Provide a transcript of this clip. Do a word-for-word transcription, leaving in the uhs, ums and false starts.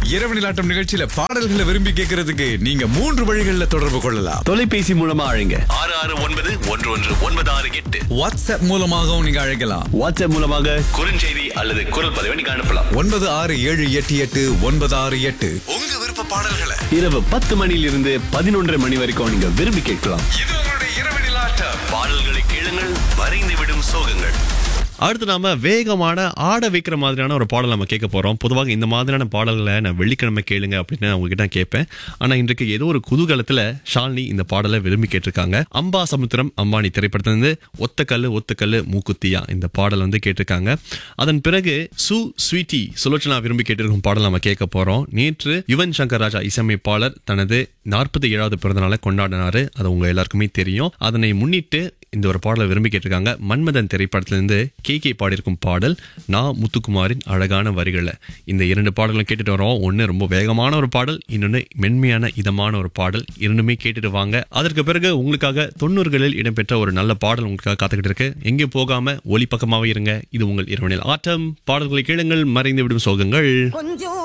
இரவு நிலாட்டம் நிகழ்ச்சியில பாடல்களை விரும்பி கேட்கறதுக்கு நீங்க மூன்று வழிகளில் தொடர்பு கொள்ளலாம். தொலைபேசி மூலமா அழைங்க ஆறு ஆறு ஒன்பது ஒன்று ஒன்று ஒன்பது ஆறு எட்டு. வாட்ஸ்அப் மூலமாகவும் நீங்க அழைக்கலாம். வாட்ஸ்அப் மூலமாக குறுஞ்செய்தி அல்லது குரல் பதிவை நீங்க அனுப்பலாம். ஒன்பது ஆறு ஏழு எட்டு எட்டு ஒன்பது ஆறு எட்டு. உங்க விருப்ப பாடல்களை இரவு பத்து மணியிலிருந்து பதினொன்றரை மணி வரைக்கும் நீங்க விரும்பி கேட்கலாம். இது உங்களுடைய இரவு நிலாட்டம். பாடல்களை கேளுங்கள், மறைந்து விடும் சோகங்கள். அடுத்து நாம வேகமான ஆட வைக்கிற மாதிரியான ஒரு பாடல் நம்ம கேட்க போறோம். பொதுவாக இந்த மாதிரியான பாடல்களை நான் வெள்ளிக்கிழமை கேளுங்க அப்படின்னு நான் உங்ககிட்ட கேட்பேன். ஆனா இன்றைக்கு ஏதோ ஒரு குதூகலத்துல ஷாலினி இந்த பாடலை விரும்பி கேட்டிருக்காங்க. அம்பா சமுத்திரம் அம்பானி திரைப்படத்திலிருந்து ஒத்தக்கல்லு ஒத்தக்கல்லு மூக்குத்தியா இந்த பாடல் வந்து கேட்டிருக்காங்க. அதன் பிறகு சு ஸ்வீட்டி சுலோச்சனா விரும்பி கேட்டிருக்கும் பாடல் நம்ம கேட்க போறோம். நேற்று யுவன் சங்கர் ராஜா இசையமைப்பாளர் தனது நாற்பத்தி ஏழாவது பிறந்த நாளை கொண்டாடினாரு. அது உங்க எல்லாருக்குமே தெரியும். அதனை முன்னிட்டு இந்த ஒரு பாடலை விரும்பி கேட்டிருக்காங்க. மன்மதன் திரைப்படத்திலிருந்து கே கே பாடியிருக்கும் பாடல் நான் முத்துக்குமாரின் அழகான வரிகளை. இந்த இரண்டு பாடல்களும் கேட்டுட்டு வரோம். ஒன்னு ரொம்ப வேகமான ஒரு பாடல், இன்னொன்னு மென்மையான இதமான ஒரு பாடல். இரண்டுமே கேட்டுட்டு வாங்க. அதற்கு பிறகு உங்களுக்காக தொண்ணூறுகளில் இடம்பெற்ற ஒரு நல்ல பாடல் உங்களுக்காக காத்துக்கிட்டு இருக்கு. எங்கே போகாம ஒலி பக்கமாவே இருங்க. இது உங்கள் இரவனில் ஆட்டம். பாடல்களை கேளுங்கள், மறைந்து விடும் சோகங்கள்.